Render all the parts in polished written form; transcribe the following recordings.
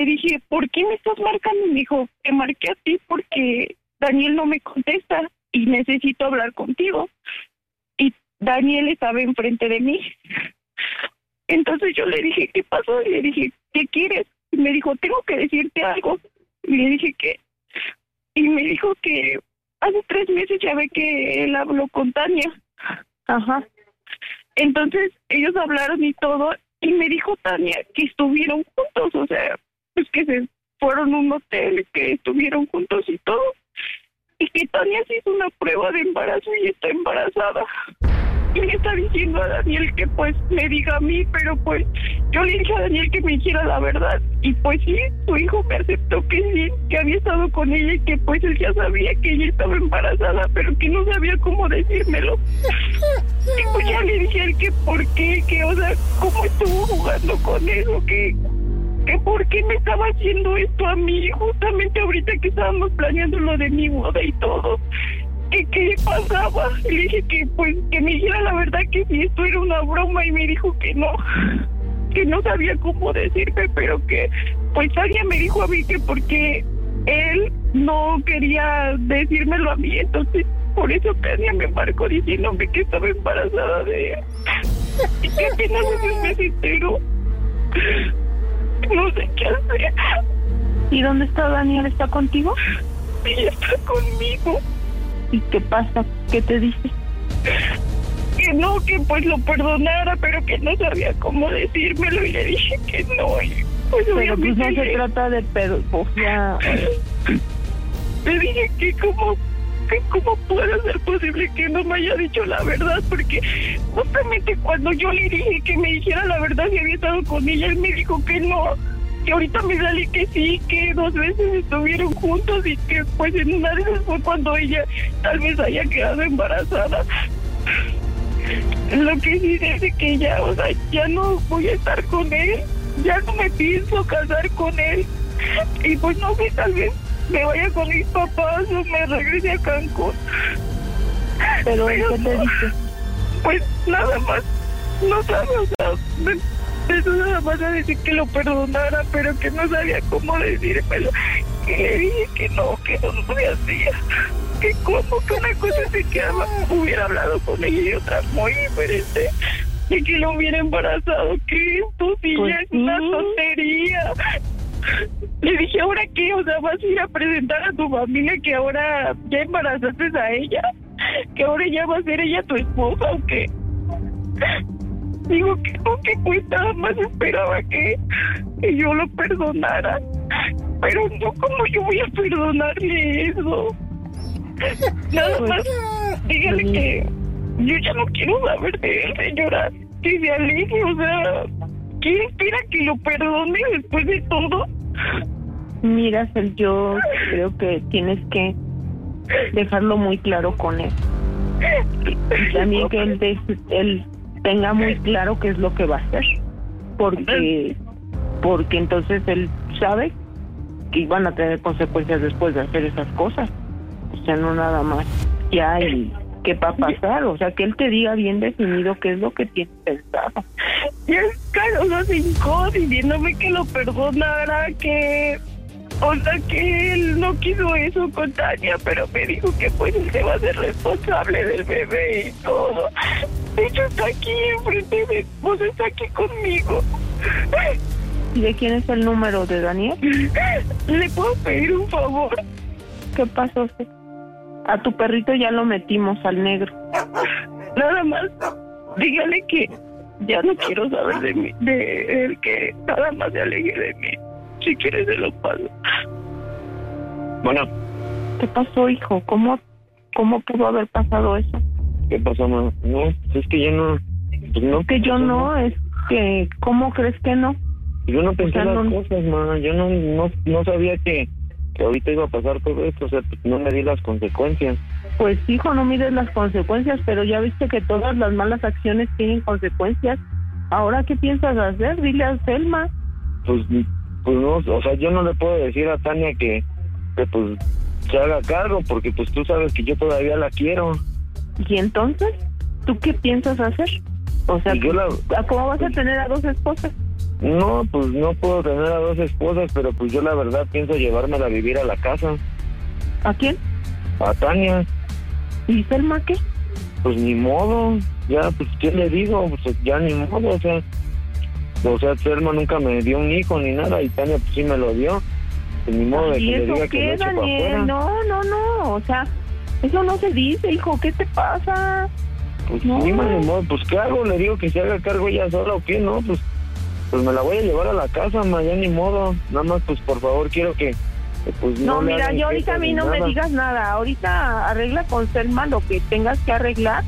Le dije, ¿por qué me estás marcando? Me dijo, te marqué a ti porque Daniel no me contesta y necesito hablar contigo. Y Daniel estaba enfrente de mí. Entonces yo le dije, ¿qué pasó? Y le dije, ¿qué quieres? Y me dijo, tengo que decirte algo. Y le dije, ¿qué? Y me dijo que hace 3 meses ya ve que él habló con Tania. Ajá. Entonces ellos hablaron y todo, y me dijo Tania que estuvieron juntos, o sea, pues que se fueron a un hotel, que estuvieron juntos y todo, y que Tania se hizo una prueba de embarazo y está embarazada. Y le está diciendo a Daniel que pues me diga a mí, pero pues yo le dije a Daniel que me dijera la verdad. Y pues sí, su hijo me aceptó que sí, que había estado con ella y que pues él ya sabía que ella estaba embarazada, pero que no sabía cómo decírmelo. Y pues ya le dije a él que por qué, que o sea, cómo estuvo jugando con eso, que por qué me estaba haciendo esto a mí, justamente ahorita que estábamos planeando lo de mi boda y todo. ¿Qué pasaba? Le dije que pues que me dijera la verdad, que si esto era una broma, y me dijo que no sabía cómo decirme, pero que pues Tania me dijo a mí que porque él no quería decírmelo a mí, entonces por eso Tania me marcó diciéndome que estaba embarazada de él y que apenas hace un mes entero. No sé qué hacer. ¿Y dónde está Daniel? ¿Está contigo? Sí, está conmigo. ¿Y qué pasa? ¿Qué te dice? Que no, que pues lo perdonara, pero que no sabía cómo decírmelo, y le dije que no. Y pues pero pues no se trata de pedofilia. Le dije que cómo puede ser posible que no me haya dicho la verdad, porque justamente cuando yo le dije que me dijera la verdad si había estado con ella, él me dijo que no. Y ahorita me salí que sí, que 2 veces estuvieron juntos y que pues en una de esas fue cuando ella tal vez haya quedado embarazada. Lo que sí dice que ya, o sea, ya no voy a estar con él, ya no me pienso casar con él. Y pues no sé, tal vez me vaya con mis papás o me regrese a Cancún. ¿Pero qué te dice? Pues nada más, no sabe, o sea, eso nada más a decir que lo perdonara, pero que no sabía cómo decírmelo. Y le dije que no me hacía. Que como que una cosa se quedaba, hubiera hablado con ella y otra muy diferente. Y que lo hubiera embarazado, que esto sí pues ya es una tontería. Le dije, ¿ahora qué? O sea, ¿vas a ir a presentar a tu familia que ahora ya embarazaste a ella? ¿Que ahora ya va a ser ella tu esposa o qué? Digo que no, que pues nada más esperaba que yo lo perdonara. Pero no, ¿cómo yo voy a perdonarle eso? Nada más, dígale que yo ya no quiero saber de él, señora. Que se aleje, o sea, ¿quién espera que lo perdone después de todo? Mira, yo creo que tienes que dejarlo muy claro con él. Y también que él tenga muy claro qué es lo que va a hacer. Porque entonces él sabe que iban a tener consecuencias después de hacer esas cosas. O sea, no nada más ya y qué va a pasar. O sea, que él te diga bien definido qué es lo que tiene pensado. Y es claro, o sea, se hincó diciéndome que lo perdonara, que... O sea, que él no quiso eso con Tania, pero me dijo que pues él se va a ser responsable del bebé y todo. De hecho, está aquí enfrente de vos, está aquí conmigo. ¿Y de quién es el número de Daniel? ¿Le puedo pedir un favor? ¿Qué pasó? A tu perrito ya lo metimos al negro. Nada más, dígale que ya no quiero saber de mí, de él, que nada más se aleje de mí. Si quieres se lo paso. Bueno. ¿Qué pasó, hijo? ¿Cómo pudo haber pasado eso? ¿Qué pasó, mamá? No, es que yo no... Pues no, que yo no, es que... ¿Cómo crees que no? Yo no pensé las cosas, mamá. Yo no sabía que ahorita iba a pasar todo esto. O sea, no me di las consecuencias. Pues, hijo, no mides las consecuencias, pero ya viste que todas las malas acciones tienen consecuencias. ¿Ahora qué piensas hacer? Dile a Selma. Pues no, o sea, yo no le puedo decir a Tania que pues se haga cargo, porque pues tú sabes que yo todavía la quiero. ¿Y entonces? ¿Tú qué piensas hacer? O sea, ¿cómo vas a tener a 2 esposas? No, pues no puedo tener a dos esposas, pero pues yo la verdad pienso llevármela a vivir a la casa. ¿A quién? A Tania. ¿Y Selma qué? Pues ni modo, ya, pues, ¿qué le digo? Pues ya ni modo, o sea, Selma nunca me dio un hijo ni nada, y Tania pues sí me lo dio. Pues ni modo de que le diga que lo eche para afuera. No, o sea, eso no se dice, hijo, ¿qué te pasa? Pues no. ni modo, pues ¿qué hago? Le digo que se haga cargo ella sola o qué, ¿no? Pues me la voy a llevar a la casa, ma, ya ni modo. Nada más, pues por favor, quiero que pues no, mira, yo ahorita a mí no me digas nada. Ahorita arregla con Selma lo que tengas que arreglar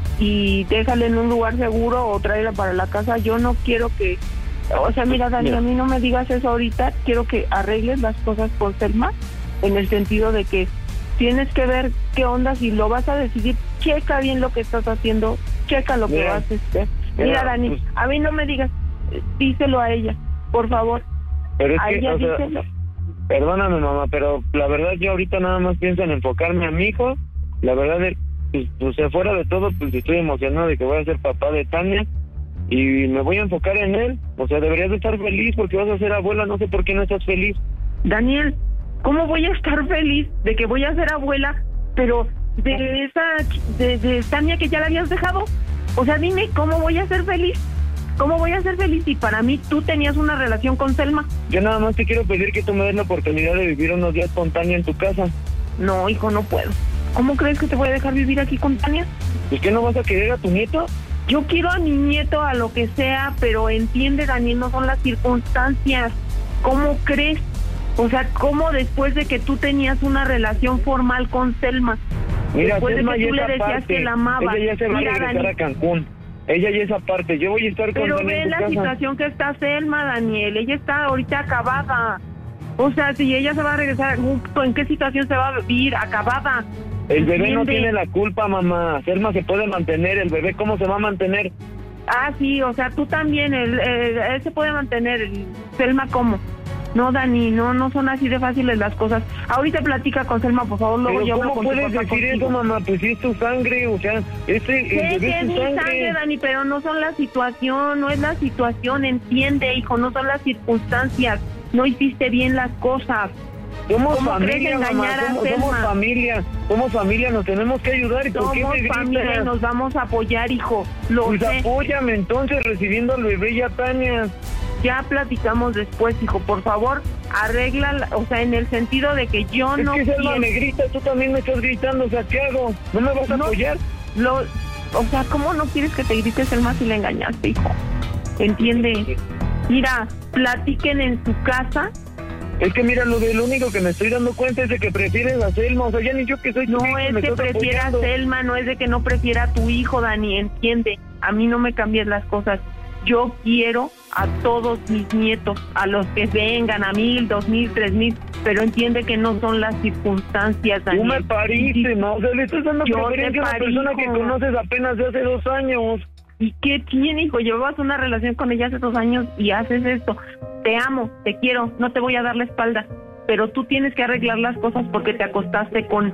y déjala en un lugar seguro o tráela para la casa. Yo no quiero que... O sea, mira, Dani, a mí no me digas eso ahorita. Quiero que arregles las cosas con Selma en el sentido de que tienes que ver qué onda. Si lo vas a decidir, checa bien lo que estás haciendo, checa lo que vas a hacer. Mira, Dani, pues, a mí no me digas, díselo a ella, por favor. Pero es a que, ella díselo. Perdóname, mamá, pero la verdad yo ahorita nada más pienso en enfocarme a mi hijo. La verdad, pues fuera de todo, pues estoy emocionado de que voy a ser papá de Tania y me voy a enfocar en él. O sea, deberías de estar feliz porque vas a ser abuela, no sé por qué no estás feliz. Daniel, ¿cómo voy a estar feliz de que voy a ser abuela, pero de Tania que ya la habías dejado? O sea, dime, ¿cómo voy a ser feliz? ¿Cómo voy a ser feliz si para mí tú tenías una relación con Selma? Yo nada más te quiero pedir que tú me des la oportunidad de vivir unos días con Tania en tu casa. No, hijo, no puedo. ¿Cómo crees que te voy a dejar vivir aquí con Tania? ¿Es que no vas a querer a tu nieto? Yo quiero a mi nieto, a lo que sea, pero entiende, Daniel, no son las circunstancias. ¿Cómo crees? O sea, ¿cómo después de que tú tenías una relación formal con Selma? Mira, después Selma de que tú le ya decías parte, que la amabas. ella ya se va a regresar Dani, a Cancún. Ella ya es aparte, yo voy a estar con pero Tania ve en tu la casa. situación que está Selma, Daniel. Ella está ahorita acabada. O sea, si ella se va a regresar, ¿en qué situación se va a vivir? Acabada. El bebé no ¿Entiende? tiene la culpa, mamá. Selma se puede mantener, el bebé, ¿cómo se va a mantener? Ah, sí, o sea, tú también, él se puede mantener. Selma, ¿cómo? No, Dani, no son así de fáciles las cosas. Ahorita platica con Selma, por favor, luego Pero yo hablo ¿cómo con tu puedes papá decir contigo. eso, mamá? Pues sí es tu sangre, o sea, el Sé bebé que es es tu mi sangre, Dani, pero no son la situación, no es la situación, entiende, hijo, no son las circunstancias. No hiciste bien las cosas. Somos ¿Cómo crees familia, mamá, engañar a somos familia, nos tenemos que ayudar. ¿Y por qué Somos me gritas? familia y nos vamos a apoyar, hijo. Lo Pues sé. apóyame entonces recibiendo al bebé y a Tania. Ya platicamos después, hijo. Por favor, arregla, o sea, en el sentido de que yo Es no que Selma quiero. me grita, tú también me estás gritando, o sea, ¿qué hago? ¿No me vas a apoyar? O sea, ¿cómo no quieres que te grites el más si le engañaste, hijo? ¿Entiende? Mira, platiquen en su casa. Es que mira, lo único que me estoy dando cuenta es de que prefieres a Selma, o sea, ya ni yo que soy tu No hijo, es me que estás prefiera a apoyando. Selma, no es de que no prefiera a tu hijo, Dani, entiende. A mí no me cambies las cosas. Yo quiero a todos mis nietos, a los que vengan, a 1,000, 2,000, 3,000, pero entiende que no son las circunstancias, Dani. Tú me pariste, ¿no? O sea, le estás dando Yo preferencia a una te persona parijo. que conoces apenas de hace 2 años. ¿Y qué tiene, hijo? Llevabas una relación con ella hace 2 años y haces esto. Te amo, te quiero, no te voy a dar la espalda, pero tú tienes que arreglar las cosas porque te acostaste con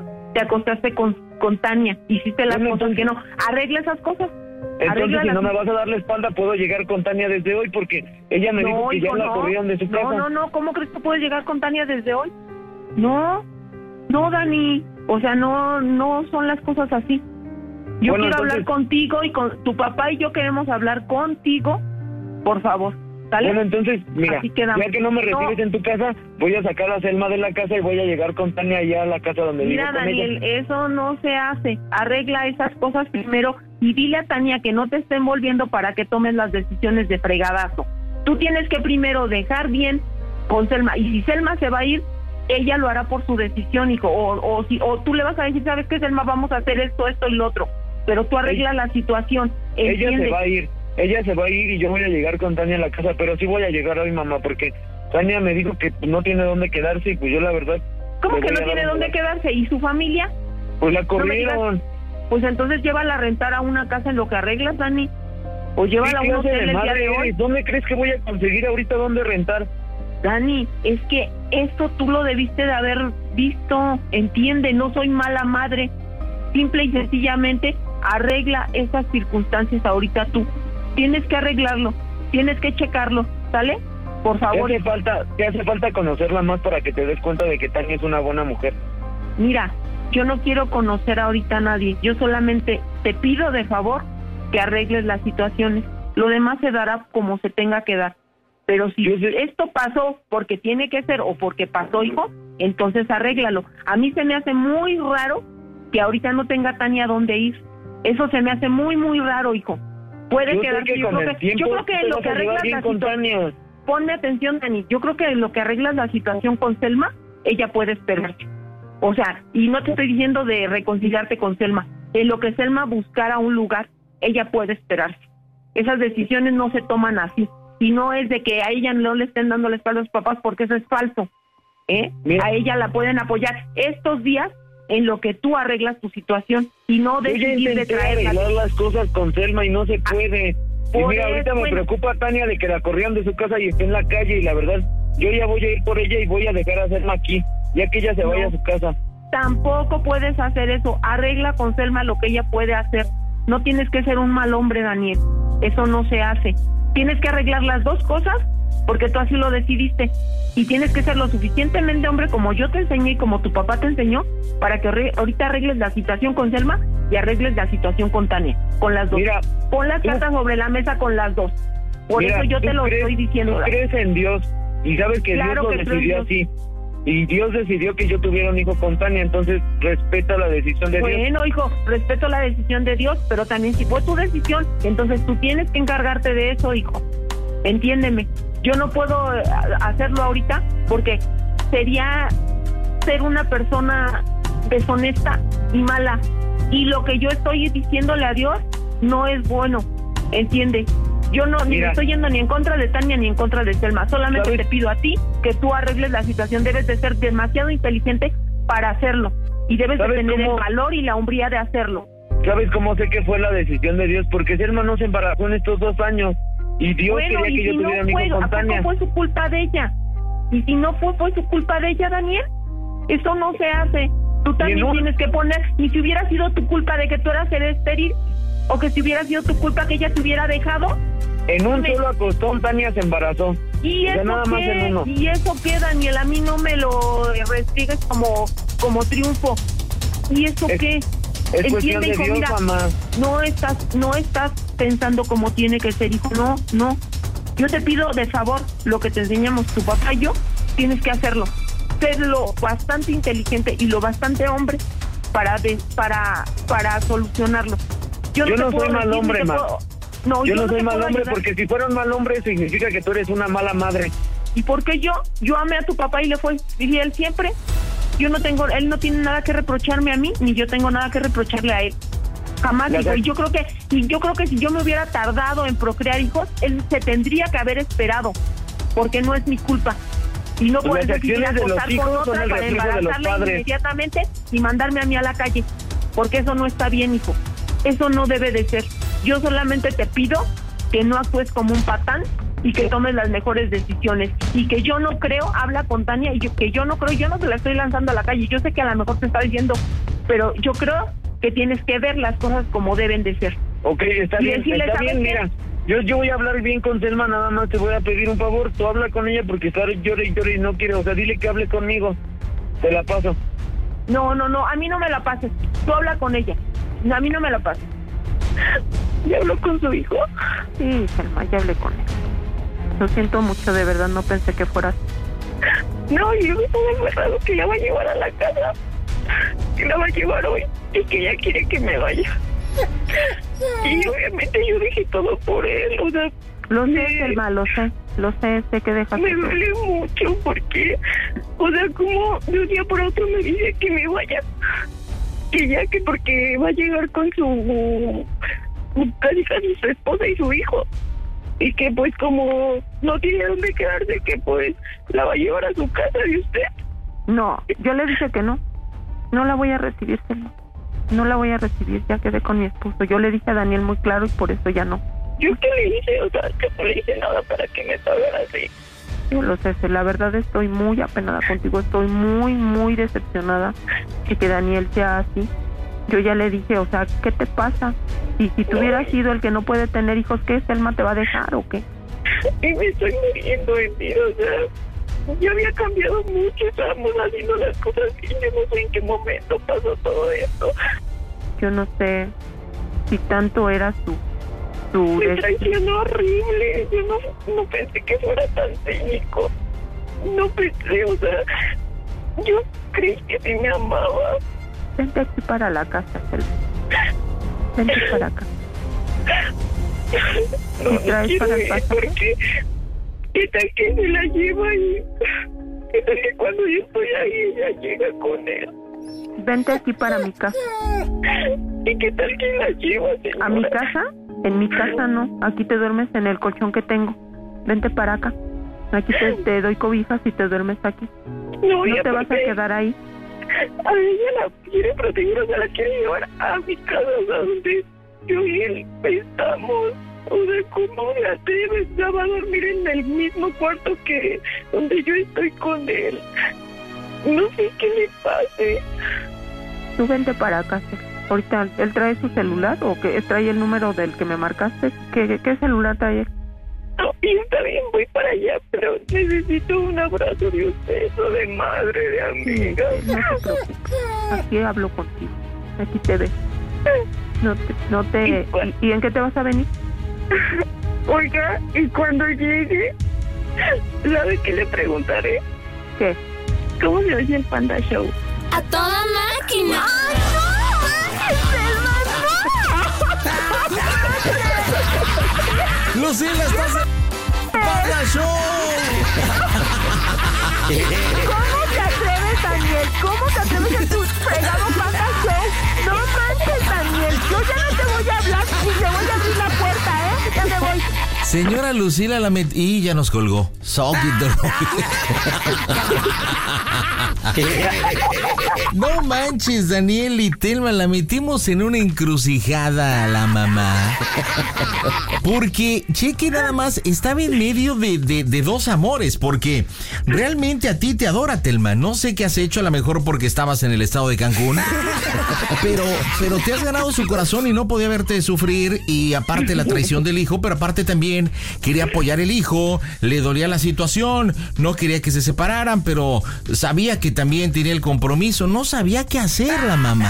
Tania, hiciste las Bueno, cosas entonces, que no. Arregla esas cosas. Entonces, Arréglalas. si no me vas a dar la espalda, puedo llegar con Tania desde hoy porque ella me dijo que hijo, ya la corrieron de su casa. No, ¿cómo crees que puedes llegar con Tania desde hoy? No, Dani, o sea, no son las cosas así. Yo Bueno, quiero entonces, hablar contigo y con tu papá y yo queremos hablar contigo, por favor, ¿sale? Bueno, entonces, mira, Así quedamos. ya que no me recibes No. en tu casa, voy a sacar a Selma de la casa y voy a llegar con Tania allá a la casa donde Mira, vivo con Daniel, ella. eso no se hace. Arregla esas cosas primero y dile a Tania que no te esté envolviendo para que tomes las decisiones de fregadazo. Tú tienes que primero dejar bien con Selma. Y si Selma se va a ir, ella lo hará por su decisión, hijo. O tú le vas a decir, ¿sabes qué, Selma? Vamos a hacer esto y lo otro. Pero tú arregla la situación. Ella ¿Entiendes? se va a ir y yo voy a llegar con Tania a la casa, pero sí voy a llegar hoy, mamá, porque Tania me dijo que no tiene dónde quedarse y pues yo la verdad... ¿Cómo le que voy no a tiene dar un dónde lugar. quedarse? ¿Y su familia? Pues la me corrieron. Pues entonces llévala a rentar a una casa en lo que arreglas, Dani. O llévala a ¿Qué un clase hotel de el día madre de hoy. eres? ¿Dónde crees que voy a conseguir ahorita dónde rentar? Dani, es que esto tú lo debiste de haber visto, entiende, no soy mala madre. Simple y sencillamente arregla esas circunstancias ahorita tú. Tienes que arreglarlo, tienes que checarlo ¿sale? Por favor. ¿Te hace falta conocerla más para que te des cuenta de que Tania es una buena mujer? Mira, yo no quiero conocer ahorita a nadie, yo solamente te pido de favor que arregles las situaciones, lo demás se dará como se tenga que dar, pero si esto pasó porque tiene que ser o porque pasó, hijo, entonces arréglalo. A mí se me hace muy raro que ahorita no tenga Tania dónde ir, eso se me hace muy, muy raro, hijo. Puede quedarse, yo creo que lo que arreglas la situación, ponme atención, Dani, yo creo que en lo que arreglas la situación con Selma, ella puede esperarse. O sea, y no te estoy diciendo de reconciliarte con Selma, en lo que Selma buscara un lugar, ella puede esperarse. Esas decisiones no se toman así, y no es de que a ella no le estén dando la espalda a los papás, porque eso es falso, A ella la pueden apoyar estos días en lo que tú arreglas tu situación, y no decidir de traerla. Arreglar las cosas con Selma y no se puede. Y mira, ahorita me preocupa, Tania, de que la corrieron de su casa y esté en la calle, y la verdad, yo ya voy a ir por ella y voy a dejar a Selma aquí, ya que ella se vaya a su casa. Tampoco puedes hacer eso. Arregla con Selma lo que ella puede hacer. No tienes que ser un mal hombre, Daniel. Eso no se hace. Tienes que arreglar las dos cosas porque tú así lo decidiste. Y tienes que ser lo suficientemente hombre como yo te enseñé y como tu papá te enseñó para que ahorita arregles la situación con Selma y arregles la situación con Tania. Con las dos. Mira, pon las cartas sobre la mesa con las dos. Por eso yo te lo estoy diciendo. Tú crees en Dios y sabes que Dios lo decidió así. Y Dios decidió que yo tuviera un hijo con Tania, entonces respeta la decisión de Dios. Bueno, hijo, respeto la decisión de Dios, pero también si fue tu decisión, entonces tú tienes que encargarte de eso, hijo. Entiéndeme. Yo no puedo hacerlo ahorita porque sería ser una persona deshonesta y mala. Y lo que yo estoy diciéndole a Dios no es bueno, ¿entiende? Yo no ni estoy yendo ni en contra de Tania ni en contra de Selma. Solamente te pido a ti que tú arregles la situación. Debes de ser demasiado inteligente para hacerlo. Y debes de tener el valor y la hombría de hacerlo. ¿Sabes cómo sé que fue la decisión de Dios? Porque Selma no se embarazó en estos 2 años. Y Dios quería que yo tuviera un hijo con Tania. ¿A poco fue su culpa de ella? Y si no fue su culpa de ella, Daniel, eso no se hace. Tú también tienes que poner, y si hubiera sido tu culpa de que tú eras estéril, o que si hubiera sido tu culpa que ella te hubiera dejado. En un solo acostón Tania se embarazó. ¿Y eso nada más en uno. ¿Y eso qué, Daniel? A mí no me lo restrigues como triunfo. ¿Y eso qué? Es cuestión de Dios, mira, mamá. No estás pensando como tiene que ser, hijo. No. Yo te pido de favor lo que te enseñamos tu papá y yo, tienes que hacerlo. Ser lo bastante inteligente y lo bastante hombre para solucionarlo. Yo no soy mal hombre, ma. No, yo no soy mal hombre, porque si fuera un mal hombre significa que tú eres una mala madre. ¿Y por qué yo? Yo amé a tu papá y le fue fiel siempre. Él no tiene nada que reprocharme a mí, ni yo tengo nada que reprocharle a él. Jamás, hijo. Y yo creo que si yo me hubiera tardado en procrear hijos, él se tendría que haber esperado, porque no es mi culpa. Y no puedes decidir acostar con otra para embarazarla inmediatamente y mandarme a mí a la calle, porque eso no está bien, hijo. Eso no debe de ser. Yo solamente te pido que no actúes como un patán y que tomes las mejores decisiones. Y que yo no creo, habla con Tania, y yo no creo, yo no te la estoy lanzando a la calle. Yo sé que a lo mejor te está diciendo, pero yo creo que tienes que ver las cosas como deben de ser. Ok, está bien, mira. Yo voy a hablar bien con Selma, nada más te voy a pedir un favor. Tú habla con ella porque está llore y no quiere. O sea, dile que hable conmigo. Te la paso. No, a mí no me la pases. Tú habla con ella. A mí no me la pases. ¿Ya habló con su hijo? Sí, Selma, ya hablé con él. Lo siento mucho, de verdad, no pensé que fueras. No, yo me estoy aferrado que la va a llevar a la casa. Que la va a llevar hoy y que ella quiere que me vaya. Y obviamente yo dije todo por él, o sea... Lo sé, Selma, lo sé que dejas... Me duele mucho porque, o sea, como de un día por otro me dice que me vaya. Que ya que porque va a llegar con casi su esposa y su hijo. Y que pues como no tiene dónde quedarse, que pues la va a llevar a su casa de usted. No, yo le dije que no la voy a recibir, Selma. No la voy a recibir, ya quedé con mi esposo. Yo le dije a Daniel muy claro y por eso ya no. ¿Yo qué le hice? O sea, que no le hice nada para que me pagara así. Yo lo sé, la verdad estoy muy apenada contigo, estoy muy, muy decepcionada de que Daniel sea así. Yo ya le dije, o sea, ¿qué te pasa? Y si tú hubieras sido el que no puede tener hijos, ¿qué? ¿Selma te va a dejar o qué? y me estoy muriendo en vida, o sea, yo había cambiado mucho, estábamos haciendo las cosas y yo no sé en qué momento pasó todo esto. Yo no sé si tanto era su Me traicionó horrible, yo no pensé que fuera tan cínico, no pensé, o sea, yo creí que sí me amaba. Vente aquí para la casa, Selva. Vente para acá. No, ¿Y traes quiero para el ir pasaje? porque ¿qué tal que se la lleva y qué tal que cuando yo estoy ahí ella llega con él? Vente aquí para mi casa. ¿Y qué tal que la lleva, señora? ¿A mi casa? En mi casa no. Aquí te duermes en el colchón que tengo. Vente para acá. Aquí te doy cobijas y te duermes aquí. No, No te vas a quedar ahí. A ella la quiere proteger, o sea, la quiere llevar a mi casa, o sea, donde yo y él estamos. O sea, ¿cómo me atreves? Ya va a dormir en el mismo cuarto que donde yo estoy con él. No sé qué le pase. Tú vente para acá. Ahorita, ¿él trae su celular o que trae el número del que me marcaste? ¿Qué celular trae él? No, y está bien, voy para allá, pero necesito un abrazo de usted, o de madre, de amiga. No te preocupes. Aquí hablo contigo. Aquí te ves. ¿Y en qué te vas a venir? Oiga, y cuando llegue, ¿sabe qué le preguntaré? ¿Qué? ¿Cómo se oye el Panda Show? ¡A toda máquina! ¡Ay, no! Lucila, estás en Panda Show. ¿Cómo te atreves, Daniel? ¿Cómo te atreves en tu fregado Panda Show? No manches, Daniel. Yo ya no te voy a hablar y te voy a abrir la puerta, ¿eh? Ya me voy. Señora Lucila y ya nos colgó. No manches, Daniel y Telma, la metimos en una encrucijada a la mamá. Porque, cheque nada más, estaba en medio de dos amores. Porque realmente a ti te adora, Telma. No sé qué has hecho, a lo mejor porque estabas en el estado de Cancún. Pero te has ganado su corazón y no podía verte sufrir. Y aparte la traición del hijo, pero aparte también quería apoyar el hijo, le dolía la situación, no quería que se separaran, pero sabía que también tenía el compromiso, no sabía qué hacer la mamá.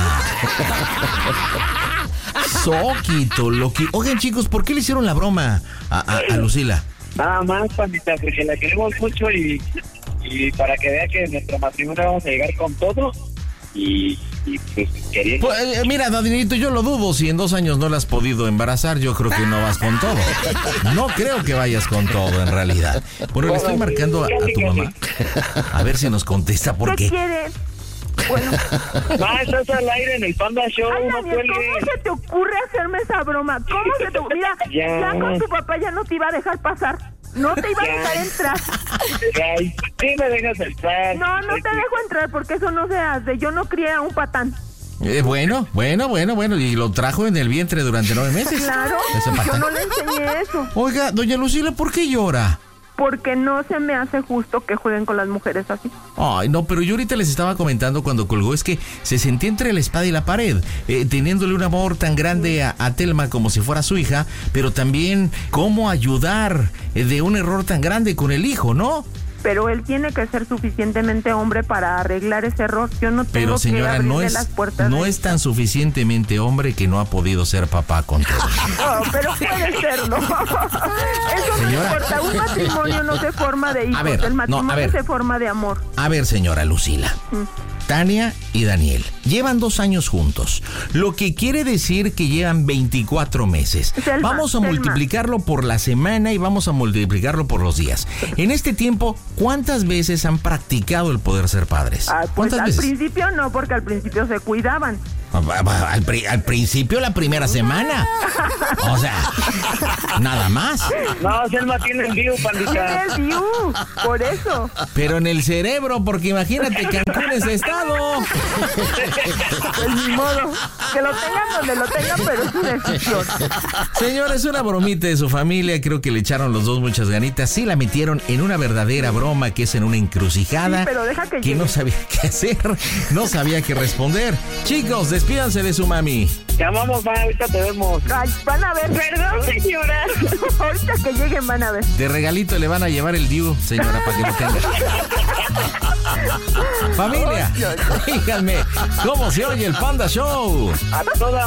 Soquito, Oigan, chicos, ¿por qué le hicieron la broma a Lucila? Nada más, pandita, porque la queremos mucho y para que vea que en nuestro matrimonio vamos a llegar con todo y pues queriendo. Pues, mira, Danielito, yo lo dudo. Si en 2 años no la has podido embarazar, yo creo que no vas con todo. No creo que vayas con todo, en realidad. Bueno, le estoy marcando a tu mamá. A ver si nos contesta, porque... ¿Qué quieres? Bueno. Estás al aire en el Panda Show. Ay, no Daniel, ¿cómo se te ocurre hacerme esa broma? ¿Cómo se te ocurre? Mira, ya con tu papá ya no te iba a dejar pasar. No te iba a dejar entrar. Ay, sí me dejas entrar. No te dejo entrar porque eso no se hace. Yo no crié a un patán. Bueno. Y lo trajo en el vientre durante 9 meses. Claro, yo no le enseñé eso. Oiga, doña Lucila, ¿por qué llora? Porque no se me hace justo que jueguen con las mujeres así. Ay, no, pero yo ahorita les estaba comentando cuando colgó, es que se sentía entre la espada y la pared, teniéndole un amor tan grande a Telma como si fuera su hija, pero también cómo ayudar de un error tan grande con el hijo, ¿no? Pero él tiene que ser suficientemente hombre para arreglar ese error. Yo no tengo pero señora, que abrirle las puertas. No es tan suficientemente hombre que no ha podido ser papá con todo. No, pero puede serlo. Eso señora, no importa. Un matrimonio no se forma de hijos. El matrimonio se forma de amor. A ver, señora Lucila. Tania y Daniel llevan 2 años juntos, lo que quiere decir que llevan 24 meses. Vamos a multiplicarlo por la semana y vamos a multiplicarlo por los días. En este tiempo, ¿cuántas veces han practicado el poder ser padres? Pues al veces? Principio no, porque al principio se cuidaban. Al principio, la primera semana. O sea, nada más. No, Selma tiene el view, pandita. Tiene el view, por eso. Pero en el cerebro, porque imagínate que Cancún es estado. Pues ni modo. Que lo tengan donde lo tengan, pero es su decisión. Señor, es una bromita de su familia. Creo que le echaron los dos muchas ganitas. Sí la metieron en una verdadera broma, que es en una encrucijada. Sí, pero deja que no sabía qué hacer, no sabía qué responder. Chicos, despídanse de su mami. Te amamos, ma, ahorita te vemos. Ay, van a ver. Perdón, señora. Ahorita que lleguen van a ver. De regalito le van a llevar el DIU, señora, para que lo tenga. Familia, díganme, ¿cómo se oye el Panda Show? A toda